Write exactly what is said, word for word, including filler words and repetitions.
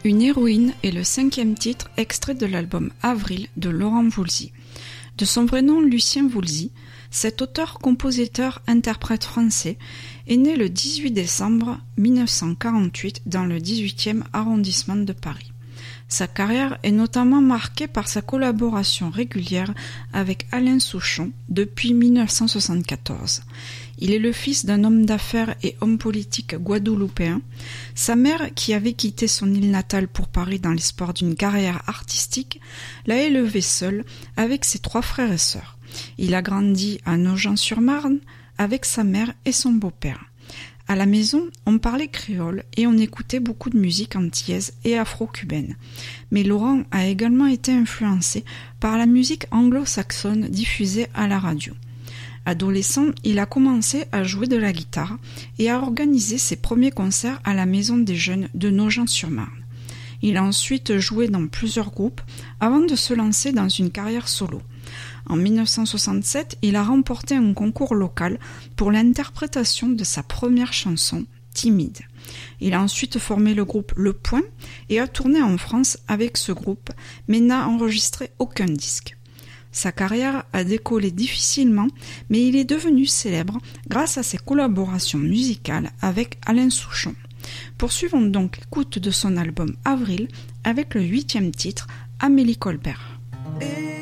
Une héroïne est le cinquième titre extrait de l'album Avril de Laurent Voulzy. De son vrai nom Lucien Voulzy, cet auteur-compositeur-interprète français est né le dix-huit décembre mille neuf cent quarante-huit dans le dix-huitième arrondissement de Paris. Sa carrière est notamment marquée par sa collaboration régulière avec Alain Souchon depuis mille neuf cent soixante-quatorze. Il est le fils d'un homme d'affaires et homme politique guadeloupéen. Sa mère, qui avait quitté son île natale pour Paris dans l'espoir d'une carrière artistique, l'a élevé seul avec ses trois frères et sœurs. Il a grandi à Nogent-sur-Marne avec sa mère et son beau-père. À la maison, on parlait créole et on écoutait beaucoup de musique antillaise et afro-cubaine. Mais Laurent a également été influencé par la musique anglo-saxonne diffusée à la radio. Adolescent, il a commencé à jouer de la guitare et à organiser ses premiers concerts à la Maison des Jeunes de Nogent-sur-Marne. Il a ensuite joué dans plusieurs groupes avant de se lancer dans une carrière solo. En mille neuf cent soixante-sept, il a remporté un concours local pour l'interprétation de sa première chanson, Timide. Il a ensuite formé le groupe Le Point et a tourné en France avec ce groupe, mais n'a enregistré aucun disque. Sa carrière a décollé difficilement, mais il est devenu célèbre grâce à ses collaborations musicales avec Alain Souchon. Poursuivons donc l'écoute de son album Avril avec le huitième titre, Amélie Colbert.